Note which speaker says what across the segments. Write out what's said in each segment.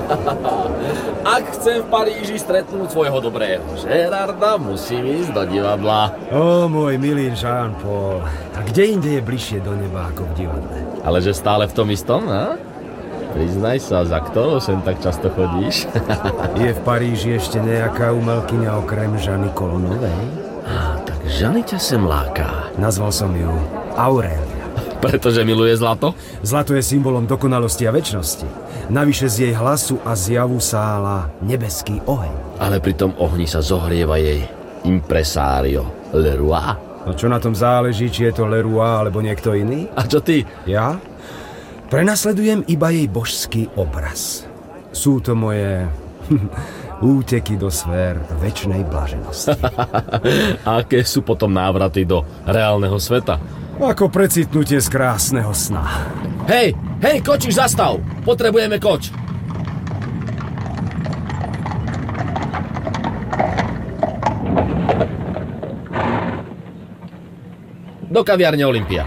Speaker 1: Ak chcem v Paríži stretnúť svojho dobrého Gérarda, musím ísť do divadla.
Speaker 2: Ó, môj milý Jean-Paul. A kde inde je bližšie do neba ako v divadle?
Speaker 1: Ale že stále v tom istom, a? Priznaj sa, za ktorou sem tak často chodíš?
Speaker 2: Je v Paríži ešte nejaká umelkyňa okrem Žany Kolonovej?
Speaker 1: Tak Žany ťa sem láka.
Speaker 2: Nazval som ju Aurélia.
Speaker 1: Pretože miluje zlato?
Speaker 2: Zlato je symbolom dokonalosti a večnosti. Navyše z jej hlasu a zjavu sála nebeský oheň.
Speaker 1: Ale pri tom ohni sa zohrieva jej impresario Leroy.
Speaker 2: No čo na tom záleží, či je to Leroy alebo niekto iný?
Speaker 1: A čo ty?
Speaker 2: Ja? Prenasledujem iba jej božský obraz. Sú to moje úteky do sfér večnej blaženosti.
Speaker 1: Aké sú potom návraty do reálneho sveta?
Speaker 2: Ako precitnutie z krásneho sna.
Speaker 1: Hej, kočiš, zastav! Potrebujeme koč! Do kaviarne Olympia.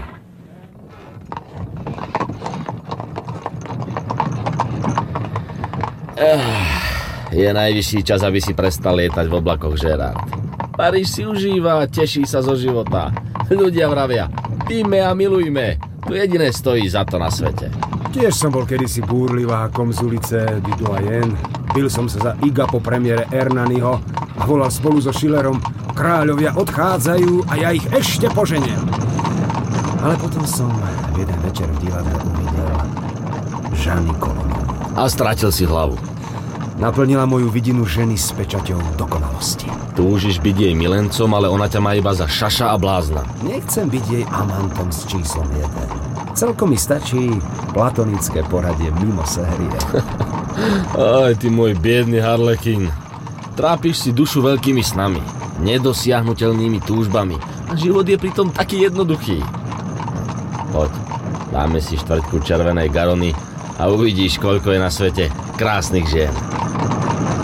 Speaker 1: Je najvyšší čas, aby si prestal lietať v oblakoch, Gérard. Paríž si užíva, teší sa zo života. Ľudia vravia, píme a milujme. Tu jediné stojí za to na svete.
Speaker 2: Tiež som bol kedysi búrlivákom z ulice Didoyen. Bil som sa za Iga po premiére Hernaniho a volal spolu so Schillerom: kráľovia odchádzajú a ja ich ešte poženiem. Ale potom som jeden večer v divadle uvidel Žany Kolonovú.
Speaker 1: A stratil si hlavu.
Speaker 2: Naplnila moju vidinu ženy s pečaťou dokonalosti.
Speaker 1: Túžiš byť jej milencom, ale ona ťa má iba za šaša a blázna.
Speaker 2: Nechcem byť jej amantom s číslom 1. Celkom mi stačí platonické poradie mimo série.
Speaker 1: Aj ty môj biedný harlekin. Trápiš si dušu veľkými snami, nedosiahnuteľnými túžbami a život je pritom taký jednoduchý. Poď, dáme si štvrťku červenej garony a uvidíš, koľko je na svete krásnych žien.